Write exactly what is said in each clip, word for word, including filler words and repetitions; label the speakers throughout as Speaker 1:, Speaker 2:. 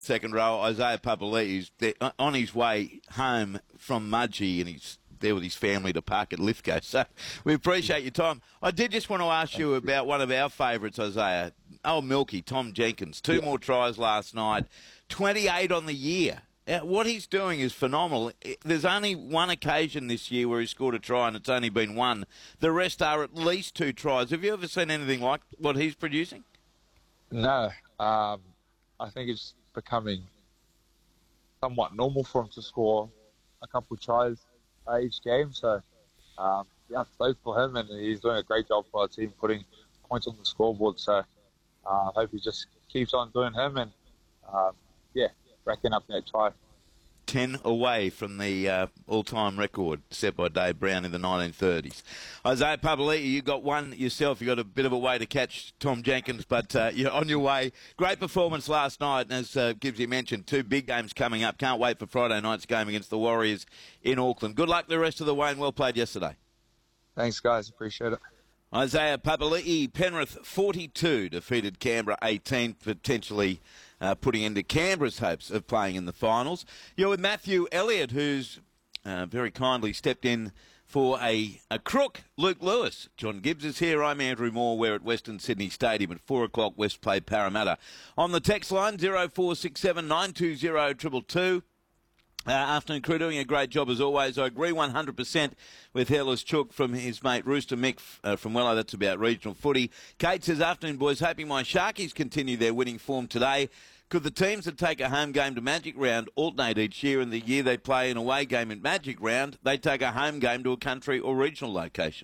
Speaker 1: second row, Isaiah Papali'i's on his way home from Mudgee, and he's there with his family to park at Lithgow. So we appreciate your time. I did just want to ask you about one of our favourites, Isaiah. Oh, Milky, Tom Jenkins. Two yeah. more tries last night, twenty-eight on the year. What he's doing is phenomenal. There's only one occasion this year where he scored a try, and it's only been one. The rest are at least two tries. Have you ever seen anything like what he's producing?
Speaker 2: No. Um, I think it's becoming somewhat normal for him to score a couple of tries uh, each game. So, um, yeah, both for him, and he's doing a great job for our team putting points on the scoreboard. So, uh, I hope he just keeps on doing him and, um, yeah, racking up that try.
Speaker 1: Ten away from the uh, all-time record set by Dave Brown in the nineteen thirties. Isaiah Papali'i, you got one yourself. You got a bit of a way to catch Tom Jenkins, but uh, you're on your way. Great performance last night, and as uh, Gibbsy mentioned, two big games coming up. Can't wait for Friday night's game against the Warriors in Auckland. Good luck the rest of the way, and well played yesterday.
Speaker 2: Thanks, guys. Appreciate it.
Speaker 1: Isaiah Papali'i, Penrith forty-two, defeated Canberra eighteen, potentially uh, putting into Canberra's hopes of playing in the finals. You're with Matthew Elliott, who's uh, very kindly stepped in for a, a crook, Luke Lewis. John Gibbs is here. I'm Andrew Moore. We're at Western Sydney Stadium at four o'clock, West play Parramatta. On the text line, zero four six seven nine two zero two two two. Uh, afternoon crew doing a great job as always. I agree one hundred percent with Hellas Chook from his mate Rooster Mick uh, from Wello. That's about regional footy. Kate says, afternoon boys, hoping my Sharkies continue their winning form today. Could the teams that take a home game to Magic Round alternate each year, and the year they play an away game in Magic Round, they take a home game to a country or regional location?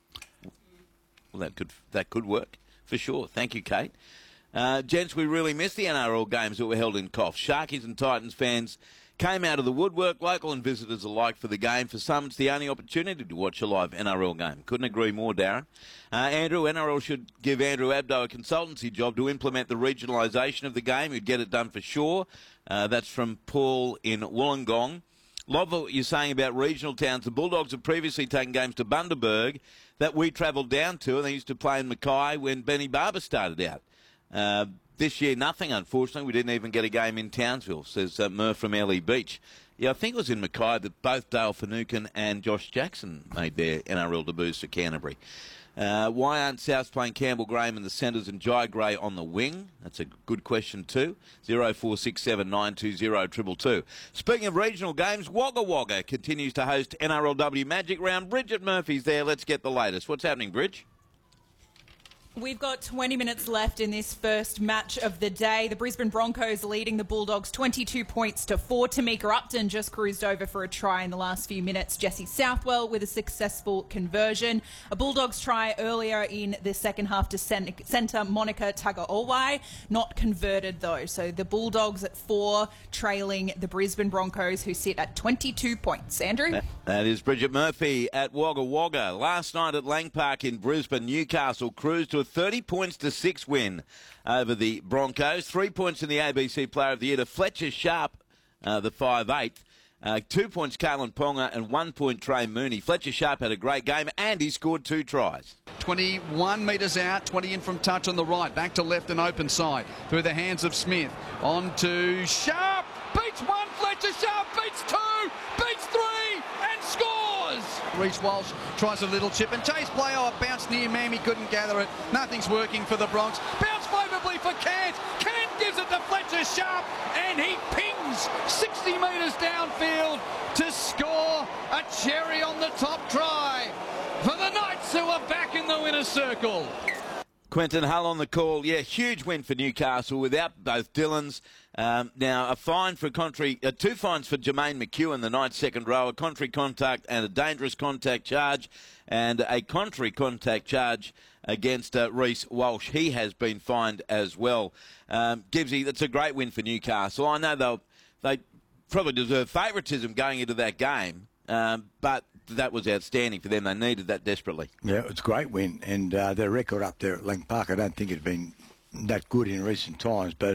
Speaker 1: Well, that could that could work for sure. Thank you, Kate. Uh, gents, we really missed the N R L games that were held in Coff. Sharkies and Titans fans came out of the woodwork, local and visitors alike, for the game. For some, it's the only opportunity to watch a live N R L game. Couldn't agree more, Darren. Uh, Andrew, N R L should give Andrew Abdo a consultancy job to implement the regionalisation of the game. He'd get it done for sure. Uh, that's from Paul in Wollongong. Love what you're saying about regional towns. The Bulldogs have previously taken games to Bundaberg that we travelled down to, and they used to play in Mackay when Benny Barber started out. Uh, this year, nothing, unfortunately. We didn't even get a game in Townsville, says uh, Murph from Ellie Beach. Yeah, I think it was in Mackay that both Dale Finucane and Josh Jackson made their N R L debuts for Canterbury. Uh, why aren't Souths playing Campbell Graham in the centres and Jai Gray on the wing? That's a good question too. zero four six seven nine two zero two two two. Speaking of regional games, Wagga Wagga continues to host N R L W Magic Round. Bridget Murphy's there. Let's get the latest. What's happening, Bridge?
Speaker 3: We've got twenty minutes left in this first match of the day. The Brisbane Broncos leading the Bulldogs twenty-two points to four. Tamika Upton just cruised over for a try in the last few minutes. Jesse Southwell with a successful conversion. A Bulldogs try earlier in the second half to centre Monica Tagaawai. Not converted though. So the Bulldogs at four, trailing the Brisbane Broncos, who sit at twenty-two points. Andrew?
Speaker 1: That, that is Bridget Murphy at Wagga Wagga. Last night at Lang Park in Brisbane, Newcastle cruised to a thirty points to six win over the Broncos. Three points in the A B C Player of the Year to Fletcher Sharp, uh, the five eighth. Uh, two points Kalen Ponga and one point Trey Mooney. Fletcher Sharp had a great game and he scored two tries.
Speaker 4: twenty-one metres out, twenty in from touch on the right. Back to left and open side. Through the hands of Smith. On to Sharp. Beats one. Fletcher Sharp beats two. Beats three. And scores. Reece Walsh tries a little chip and chase play. Oh, it bounced near Mammy, couldn't gather it. Nothing's working for the Bronx. Bounce favourably for Cant. Cant gives it to Fletcher Sharp and he pings sixty metres downfield to score a cherry on the top try for the Knights, who are back in the winner's circle.
Speaker 1: Quentin Hull on the call. Yeah, huge win for Newcastle without both Dylans. Um, now, a fine for Contry, uh, two fines for Jermaine McEwen, the Knights' second row, a Contry contact and a dangerous contact charge, and a Contry contact charge against uh, Reece Walsh. He has been fined as well. Um, Gibbsy, that's a great win for Newcastle. I know they'll, they probably deserve favouritism going into that game, um, but that was outstanding for them. They needed that desperately.
Speaker 5: Yeah, it's a great win, and uh, their record up there at Lang Park, I don't think it's been that good in recent times, but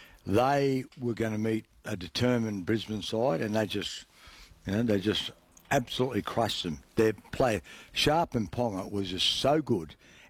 Speaker 5: they were going to meet a determined Brisbane side, and they just, you know, they just absolutely crushed them. Their play, Sharp and Ponga, was just so good,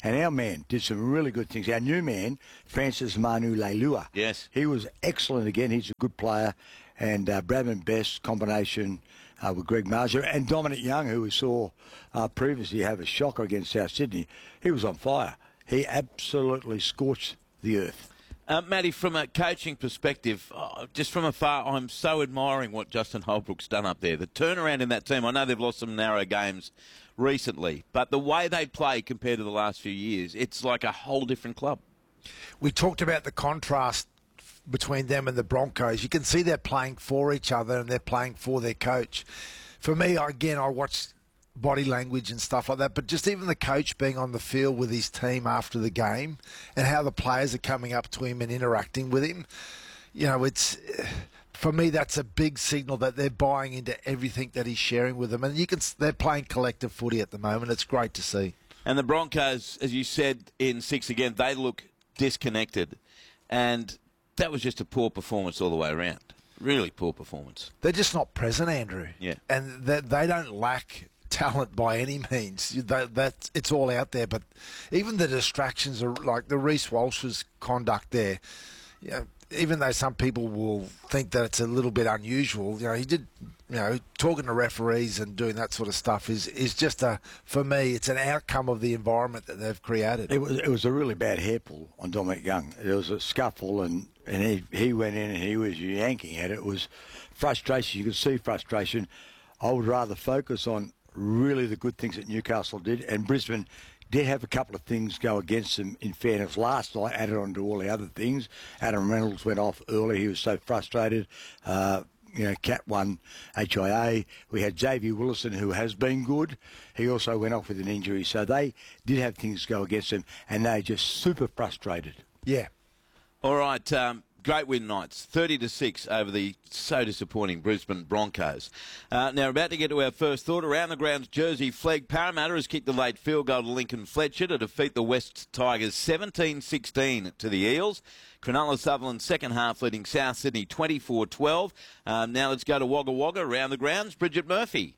Speaker 5: And our man did some really good things. Our new man, Francis Manu Leilua.
Speaker 1: Yes.
Speaker 5: He was excellent again. He's a good player. And uh, Bradman Best combination uh, with Greg Marshall and Dominic Young, who we saw uh, previously have a shocker against South Sydney. He was on fire. He absolutely scorched the earth.
Speaker 1: Uh, Matty, from a coaching perspective, oh, just from afar, I'm so admiring what Justin Holbrook's done up there. The turnaround in that team, I know they've lost some narrow games recently, but the way they play compared to the last few years, it's like a whole different club.
Speaker 6: We talked about the contrast between them and the Broncos. You can see they're playing for each other and they're playing for their coach. For me, again, I watched body language and stuff like that, but just even the coach being on the field with his team after the game and how the players are coming up to him and interacting with him, you know, it's, for me, that's a big signal that they're buying into everything that he's sharing with them. And you can, they're playing collective footy at the moment. It's great to see.
Speaker 1: And the Broncos, as you said in six again, they look disconnected, and that was just a poor performance all the way around. Really poor performance.
Speaker 6: They're just not present, Andrew.
Speaker 1: Yeah.
Speaker 6: And they, they don't lack talent by any means. That, that it's all out there. But even the distractions are like the Reece Walsh's conduct there. You know, even though some people will think that it's a little bit unusual, you know, he did, you know, talking to referees and doing that sort of stuff is, is just a, for me, it's an outcome of the environment that they've created.
Speaker 5: It was it was a really bad hairpull on Dominic Young. There was a scuffle, and, and he, he went in and he was yanking at it. It was frustration. You could see frustration. I would rather focus on really the good things that Newcastle did, and Brisbane did have a couple of things go against them, in fairness. Last night, added on to all the other things. Adam Reynolds went off early. He was so frustrated. Uh, you know, Cat won H I A. We had J V Willison, who has been good. He also went off with an injury. So they did have things go against them, and they're just super frustrated.
Speaker 6: Yeah.
Speaker 1: All right, um, great win, Knights. thirty to six over the so disappointing Brisbane Broncos. Uh, now, about to get to our first thought. Around the grounds, Jersey Flegg. Parramatta has kicked the late field goal to Lincoln Fletcher to defeat the West Tigers seventeen sixteen to the Eels. Cronulla Sutherland second half leading South Sydney twenty-four twelve. Um, now let's go to Wagga Wagga. Around the grounds, Bridget Murphy.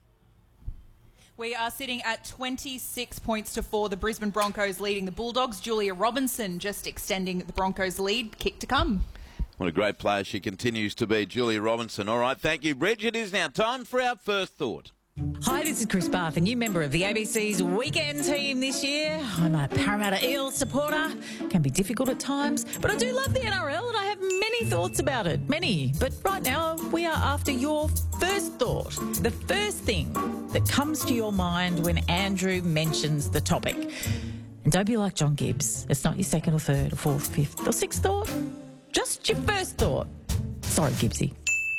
Speaker 3: We are sitting at twenty-six points to four. The Brisbane Broncos leading the Bulldogs. Julia Robinson just extending the Broncos' lead. Kick to come.
Speaker 1: What a great player she continues to be, Julia Robinson. All right, thank you, Bridget. It is now time for our first thought.
Speaker 7: Hi, this is Chris Barth, a new member of the A B C's weekend team this year. I'm a Parramatta Eels supporter. Can be difficult at times, but I do love the N R L and I have many thoughts about it. Many. But right now, we are after your first thought. The first thing that comes to your mind when Andrew mentions the topic. And don't be like John Gibbs. It's not your second or third or fourth, fifth or sixth thought. Just your first thought. Sorry, Gibbsy.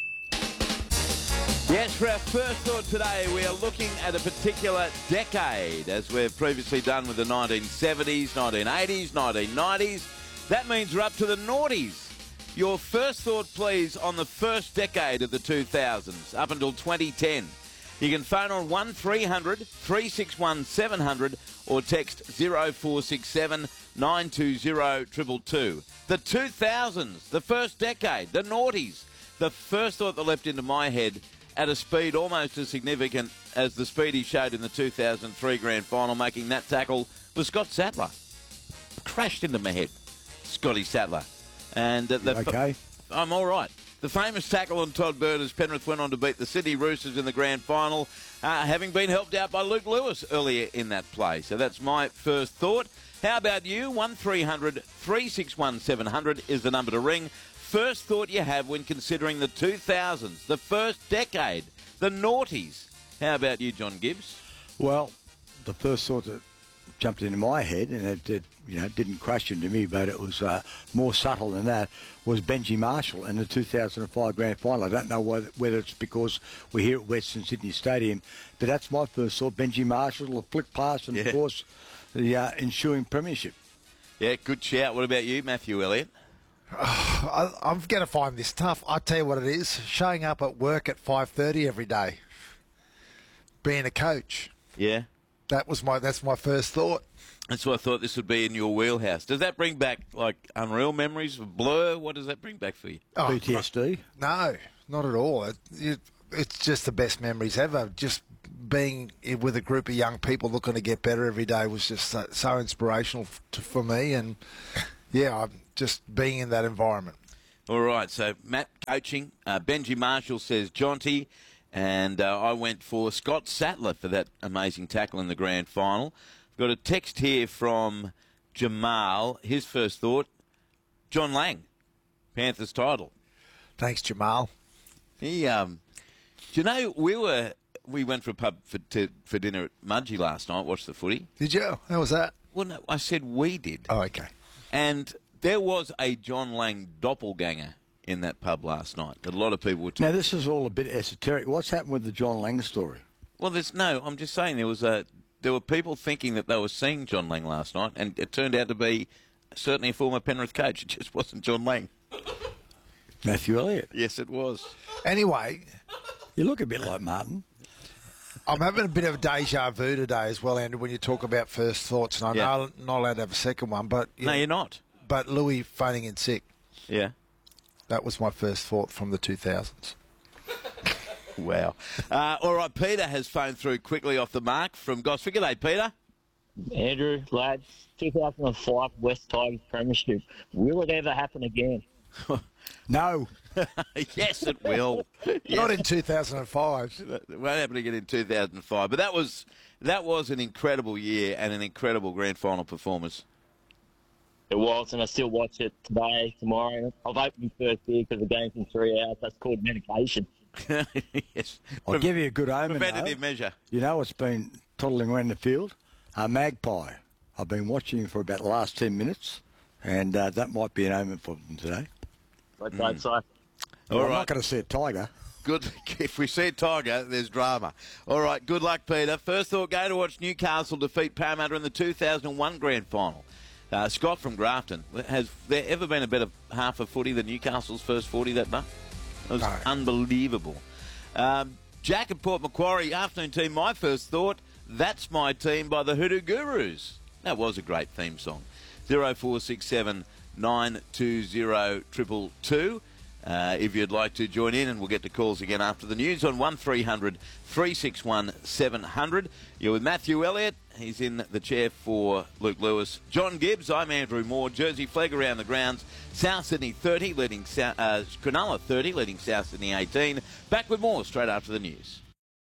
Speaker 1: Yes, for our first thought today, we are looking at a particular decade, as we've previously done with the nineteen seventies, nineteen eighties, nineteen nineties. That means we're up to the noughties. Your first thought, please, on the first decade of the two thousands, up until twenty ten. You can phone on one three hundred, three six one, seven hundred or text zero four six seven, nine two zero, two two two. The two thousands, the first decade, the noughties. The first thought that leapt into my head at a speed almost as significant as the speed he showed in the two thousand three grand final, making that tackle, was Scott Sattler. Crashed into my head, Scotty Sattler. And uh, the
Speaker 5: Okay.
Speaker 1: F- I'm all right. The famous tackle on Todd Byrne as Penrith went on to beat the Sydney Roosters in the grand final, uh, having been helped out by Luke Lewis earlier in that play. So that's my first thought. How about you? one three hundred, three six one, seven hundred is the number to ring. First thought you have when considering the two thousands, the first decade, the noughties. How about you, John Gibbs?
Speaker 5: Well, the first thought that jumped into my head, and it, it you know didn't crash into me, but it was uh, more subtle than that, was Benji Marshall in the two thousand five grand final. I don't know whether, whether it's because we're here at Western Sydney Stadium, but that's my first thought. Benji Marshall, a flick pass, and
Speaker 1: Yeah.
Speaker 5: of course the uh, ensuing premiership.
Speaker 1: Yeah, good shout. What about you, Matthew Elliott?
Speaker 6: I, I'm going to find this tough. I'll tell you what it is. Showing up at work at five thirty every day. Being a coach.
Speaker 1: Yeah.
Speaker 6: That was my. That's my first thought.
Speaker 1: That's what I thought this would be in your wheelhouse. Does that bring back, like, unreal memories of Blur? What does that bring back for you?
Speaker 6: Oh,
Speaker 5: P T S D.
Speaker 6: No, not at all. It, it, it's just the best memories ever. Just being with a group of young people looking to get better every day was just so, so inspirational to, for me. And, yeah, I'm just being in that environment.
Speaker 1: All right, so Matt coaching. Uh, Benji Marshall says Jonty, and uh, I went for Scott Sattler for that amazing tackle in the grand final. I've got a text here from Jamal. His first thought, John Lang, Panthers title.
Speaker 6: Thanks, Jamal.
Speaker 1: He, um, do you know, we were we went for a pub for to, for dinner at Mudgee last night. Watched the footy.
Speaker 6: Did you? How was that?
Speaker 1: Well, no, I said we did.
Speaker 6: Oh, okay.
Speaker 1: And there was a John Lang doppelganger in that pub last night that a lot of people were talking.
Speaker 5: Now, this is all a bit esoteric. What's happened with the John Lang story?
Speaker 1: Well, there's no. I'm just saying there was a there were people thinking that they were seeing John Lang last night, and it turned out to be certainly a former Penrith coach. It just wasn't John Lang.
Speaker 5: Matthew Elliott.
Speaker 1: Yes, it was.
Speaker 6: Anyway,
Speaker 5: you look a bit like Martin.
Speaker 6: I'm having a bit of deja vu today as well, Andrew, when you talk about first thoughts. And I
Speaker 1: Yeah.
Speaker 6: know I'm not allowed to have a second one, but... You
Speaker 1: No,
Speaker 6: know,
Speaker 1: you're not.
Speaker 6: But Louis phoning in sick,
Speaker 1: Yeah.
Speaker 6: that was my first thought from the two thousands.
Speaker 1: Wow. Uh, all right, Peter has phoned through quickly off the mark from Gosford. G'day, Peter.
Speaker 8: Andrew, lads, two thousand five West Tigers Premiership. Will it ever happen again?
Speaker 5: No.
Speaker 1: Yes, it will.
Speaker 6: Not in two thousand five.
Speaker 1: It won't happen again in two thousand five. But that was that was an incredible year and an incredible grand final performance.
Speaker 8: It was, and I still watch it today, tomorrow. I've opened first beer because the game's in three hours. That's called medication.
Speaker 1: Yes.
Speaker 5: I'll give you a good omen,
Speaker 1: Preventative
Speaker 5: though.
Speaker 1: measure.
Speaker 5: You know what's been toddling around the field? A magpie. I've been watching him for about the last ten minutes, and uh, that might be an omen for them today.
Speaker 8: Let's
Speaker 1: Mm.
Speaker 8: hope so.
Speaker 1: All
Speaker 5: Well, I'm
Speaker 1: right.
Speaker 5: not going to see a tiger.
Speaker 1: Good. If we see a tiger, there's drama. All right. Good luck, Peter. First thought, go to watch Newcastle defeat Parramatta in the two thousand one grand final. Uh, Scott from Grafton. Has there ever been a better half of footy than Newcastle's first forty that night? It was
Speaker 6: No.
Speaker 1: unbelievable. Um, Jack at Port Macquarie, afternoon team, my first thought, That's My Team by the Hoodoo Gurus. That was a great theme song. zero four six seven nine two zero two two two. Uh, if you'd like to join in, and we'll get to calls again after the news on one three hundred three six one seven hundred. You're with Matthew Elliott. He's in the chair for Luke Lewis. John Gibbs, I'm Andrew Moore. Jersey flag around the grounds. South Sydney thirty, leading South, uh, Cronulla thirty, leading South Sydney eighteen. Back with more straight after the news.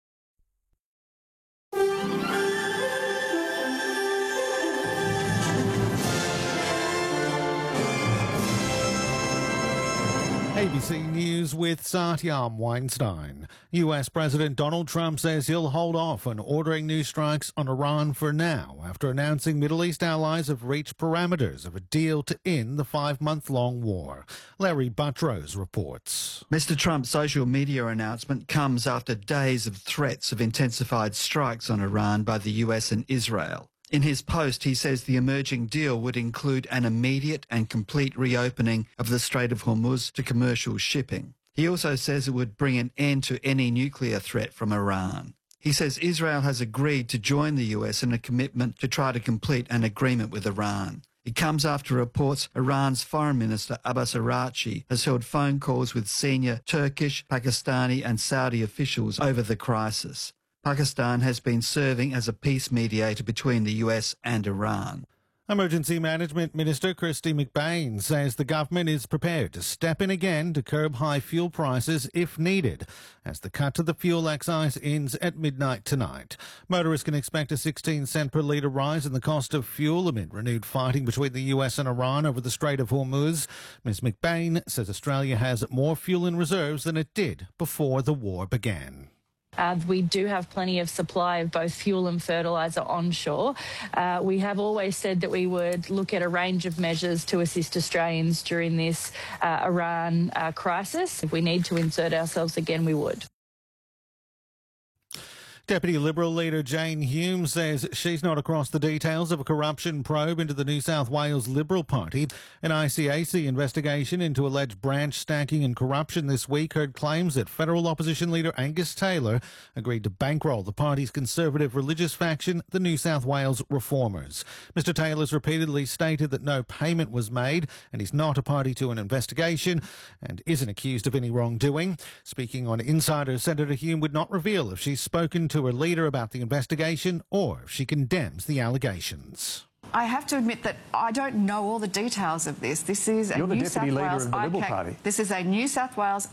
Speaker 9: A B C News with Satyam Weinstein. U S President Donald Trump says he'll hold off on ordering new strikes on Iran for now, after announcing Middle East allies have reached parameters of a deal to end the five-month-long war. Larry Buttrose reports.
Speaker 10: Mister Trump's social media announcement comes after days of threats of intensified strikes on Iran by the U S and Israel. In his post, he says the emerging deal would include an immediate and complete reopening of the Strait of Hormuz to commercial shipping. He also says it would bring an end to any nuclear threat from Iran. He says Israel has agreed to join the U S in a commitment to try to complete an agreement with Iran. It comes after reports Iran's Foreign Minister Abbas Araghchi has held phone calls with senior Turkish, Pakistani and Saudi officials over the crisis. Pakistan has been serving as a peace mediator between the U S and Iran.
Speaker 9: Emergency Management Minister Christy McBain says the government is prepared to step in again to curb high fuel prices if needed, as the cut to the fuel excise ends at midnight tonight. Motorists can expect a sixteen cent per litre rise in the cost of fuel amid renewed fighting between the U S and Iran over the Strait of Hormuz. Miz McBain says Australia has more fuel in reserves than it did before the war began.
Speaker 11: Uh, we do have plenty of supply of both fuel and fertiliser onshore. Uh, we have always said that we would look at a range of measures to assist Australians during this uh, Iran uh, crisis. If we need to insert ourselves again, we would.
Speaker 9: Deputy Liberal leader Jane Hume says she's not across the details of a corruption probe into the New South Wales Liberal Party. An I C A C investigation into alleged branch stacking and corruption this week heard claims that federal opposition leader Angus Taylor agreed to bankroll the party's conservative religious faction, the New South Wales Reformers. Mister Taylor's repeatedly stated that no payment was made and he's not a party to an investigation and isn't accused of any wrongdoing. Speaking on Insider, Senator Hume would not reveal if she's spoken to to her leader about the investigation or if she condemns the allegations.
Speaker 12: I have to admit that I don't know all the details of this. This is a
Speaker 13: You're the
Speaker 12: New
Speaker 13: deputy
Speaker 12: South
Speaker 13: leader
Speaker 12: Wales
Speaker 13: of the
Speaker 12: I
Speaker 13: Liberal
Speaker 12: PAC.
Speaker 13: Party.
Speaker 12: This is a New South Wales